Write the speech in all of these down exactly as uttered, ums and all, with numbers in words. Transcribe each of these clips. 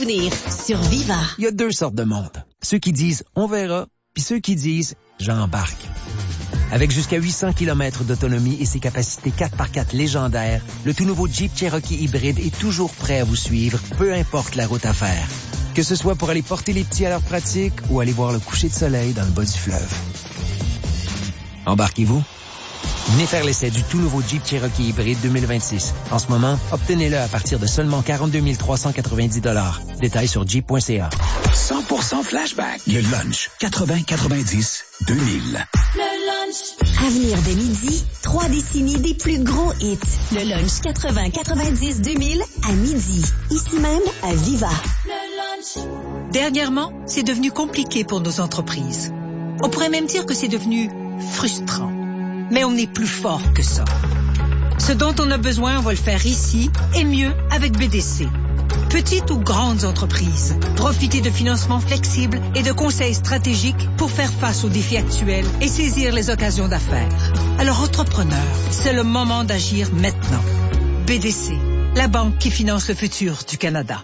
souvenirs sur Viva. Il y a deux sortes de monde. Ceux qui disent « on verra », puis ceux qui disent « j'embarque ». Avec jusqu'à huit cents kilomètres d'autonomie et ses capacités quatre par quatre légendaires, le tout nouveau Jeep Cherokee hybride est toujours prêt à vous suivre, peu importe la route à faire. Que ce soit pour aller porter les petits à leur pratique ou aller voir le coucher de soleil dans le bas du fleuve. Embarquez-vous? Venez faire l'essai du tout nouveau Jeep Cherokee hybride deux mille vingt-six. En ce moment, obtenez-le à partir de seulement quarante-deux mille trois cent quatre-vingt-dix dollars. Détails sur jeep point c a. cent pour cent flashback. Le lunch. quatre-vingts quatre-vingt-dix deux mille. Le lunch. Avenir de midi. Trois décennies des plus gros hits. Le lunch quatre-vingts quatre-vingt-dix deux mille à midi. Ici même à Viva. Le lunch. Dernièrement, c'est devenu compliqué pour nos entreprises. On pourrait même dire que c'est devenu frustrant. Mais on est plus fort que ça. Ce dont on a besoin, on va le faire ici et mieux avec B D C. Petites ou grandes entreprises, profitez de financements flexibles et de conseils stratégiques pour faire face aux défis actuels et saisir les occasions d'affaires. Alors, entrepreneurs, c'est le moment d'agir maintenant. B D C, la banque qui finance le futur du Canada.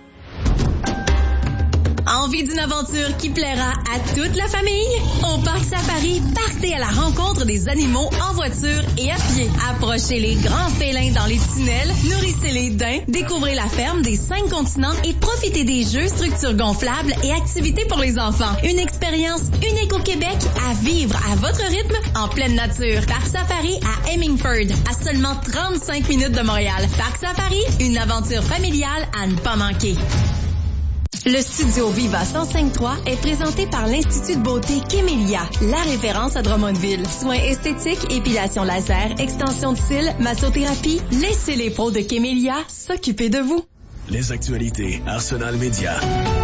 Envie d'une aventure qui plaira à toute la famille? Au Parc Safari, partez à la rencontre des animaux en voiture et à pied. Approchez les grands félins dans les tunnels, nourrissez les daims, découvrez la ferme des cinq continents et profitez des jeux, structures gonflables et activités pour les enfants. Une expérience unique au Québec à vivre à votre rythme en pleine nature. Parc Safari à Hemingford, à seulement trente-cinq minutes de Montréal. Parc Safari, une aventure familiale à ne pas manquer. Le studio Viva cent cinq trois est présenté par l'Institut de beauté Kémélia, la référence à Drummondville. Soins esthétiques, épilation laser, extension de cils, massothérapie. Laissez les pros de Kémélia s'occuper de vous. Les actualités Arsenal Média.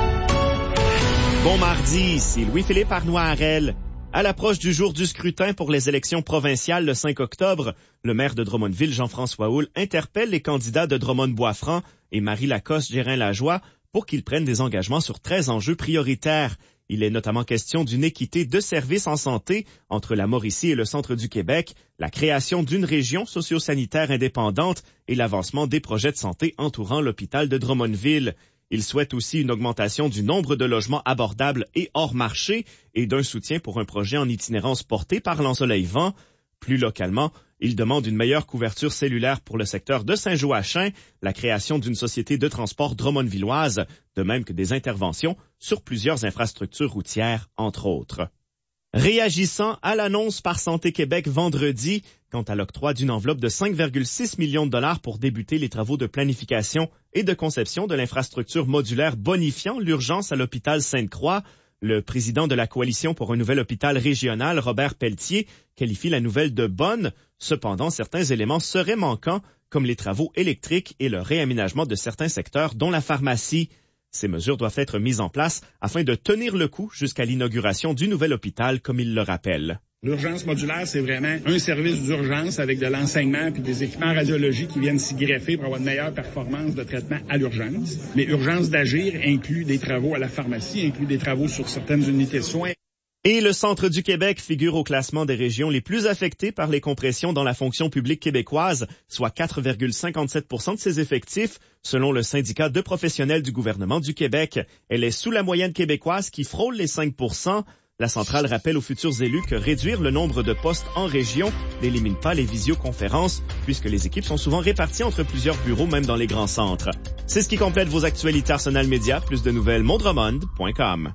Bon mardi, ici Louis-Philippe Arnois-Harel. À l'approche du jour du scrutin pour les élections provinciales le cinq octobre, le maire de Drummondville, Jean-François Houle, interpelle les candidats de Drummond-Boisfranc et Marie Lacoste-Gérin-Lajoie pour qu'ils prennent des engagements sur treize enjeux prioritaires. Il est notamment question d'une équité de services en santé entre la Mauricie et le centre du Québec, la création d'une région socio-sanitaire indépendante et l'avancement des projets de santé entourant l'hôpital de Drummondville. Il souhaite aussi une augmentation du nombre de logements abordables et hors marché et d'un soutien pour un projet en itinérance porté par l'Ensoleil-Vent. Plus localement, il demande une meilleure couverture cellulaire pour le secteur de Saint-Joachim, la création d'une société de transport drummondvilloise, de même que des interventions sur plusieurs infrastructures routières, entre autres. Réagissant à l'annonce par Santé Québec vendredi quant à l'octroi d'une enveloppe de cinq virgule six millions de dollars pour débuter les travaux de planification et de conception de l'infrastructure modulaire bonifiant l'urgence à l'hôpital Sainte-Croix, le président de la Coalition pour un nouvel hôpital régional, Robert Pelletier, qualifie la nouvelle de bonne. Cependant, certains éléments seraient manquants, comme les travaux électriques et le réaménagement de certains secteurs, dont la pharmacie. Ces mesures doivent être mises en place afin de tenir le coup jusqu'à l'inauguration du nouvel hôpital, comme il le rappelle. L'urgence modulaire, c'est vraiment un service d'urgence avec de l'enseignement puis des équipements radiologiques qui viennent s'y greffer pour avoir une meilleure performance de traitement à l'urgence. Mais urgence d'agir inclut des travaux à la pharmacie, inclut des travaux sur certaines unités de soins. Et le centre du Québec figure au classement des régions les plus affectées par les compressions dans la fonction publique québécoise, soit quatre virgule cinquante-sept pour cent de ses effectifs, selon le syndicat de professionnels du gouvernement du Québec. Elle est sous la moyenne québécoise qui frôle les cinq pour cent. La centrale rappelle aux futurs élus que réduire le nombre de postes en région n'élimine pas les visioconférences, puisque les équipes sont souvent réparties entre plusieurs bureaux, même dans les grands centres. C'est ce qui complète vos actualités Arsenal Média. Plus de nouvelles, mondromond point com.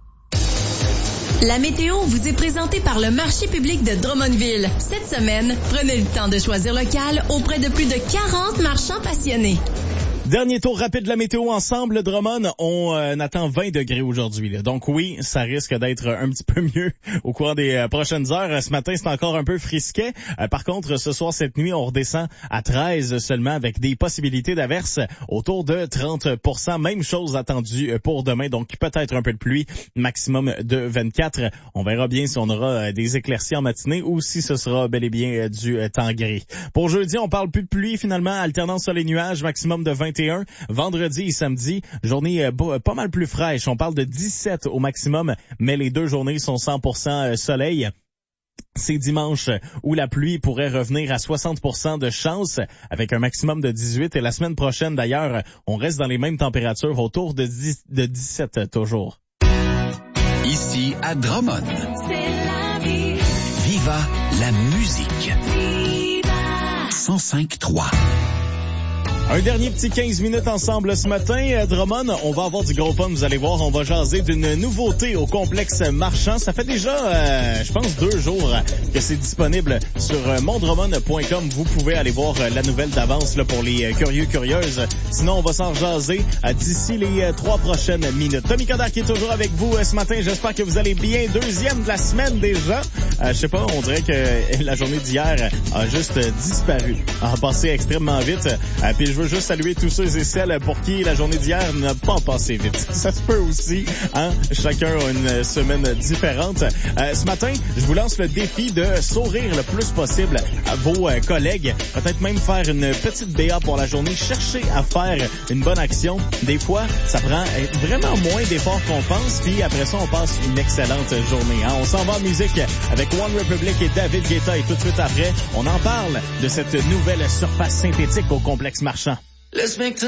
La météo vous est présentée par le marché public de Drummondville. Cette semaine, prenez le temps de choisir local auprès de plus de quarante marchands passionnés. Dernier tour rapide de la météo ensemble, Drummond, on euh, attend vingt degrés aujourd'hui. Là. Donc oui, ça risque d'être un petit peu mieux au cours des euh, prochaines heures. Ce matin, c'est encore un peu frisquet. Euh, par contre, ce soir, cette nuit, on redescend à treize seulement avec des possibilités d'averses autour de trente pour cent. Même chose attendue pour demain, donc peut-être un peu de pluie, maximum de vingt-quatre. On verra bien si on aura des éclaircies en matinée ou si ce sera bel et bien du temps gris. Pour jeudi, on parle plus de pluie finalement, alternance soleil-nuages, maximum de vingt et un. Vendredi et samedi, journée pas mal plus fraîche. On parle de dix-sept au maximum, mais les deux journées sont cent pour cent soleil. C'est dimanche où la pluie pourrait revenir à soixante pour cent de chance avec un maximum de dix-huit. Et la semaine prochaine, d'ailleurs, on reste dans les mêmes températures autour de, dix, de dix-sept toujours. Ici à Drummond. C'est la vie. Viva la musique. Viva. cent cinq trois. Un dernier petit quinze minutes ensemble ce matin. À Drummond, on va avoir du gros fun, vous allez voir. On va jaser d'une nouveauté au complexe marchand. Ça fait déjà, euh, je pense, deux jours que c'est disponible sur mondrummond point com. Vous pouvez aller voir la nouvelle d'avance là, pour les curieux, curieuses. Sinon, on va s'en jaser euh, d'ici les euh, trois prochaines minutes. Tommy Coderre qui est toujours avec vous euh, ce matin. J'espère que vous allez bien. Deuxième de la semaine déjà. Euh, je sais pas, on dirait que la journée d'hier a juste euh, disparu. A passé extrêmement vite. Euh, puis je veux juste saluer tous ceux et celles pour qui la journée d'hier n'a pas passé vite. Ça se peut aussi, hein? Chacun a une semaine différente. Euh, ce matin, je vous lance le défi de sourire le plus possible à vos euh, collègues. Peut-être même faire une petite B A pour la journée. Chercher à faire une bonne action. Des fois, ça prend vraiment moins d'efforts qu'on pense. Puis après ça, on passe une excellente journée. Hein? On s'en va en musique avec One Republic et David Guetta. Et tout de suite après, on en parle de cette nouvelle surface synthétique au complexe marchand. Let's make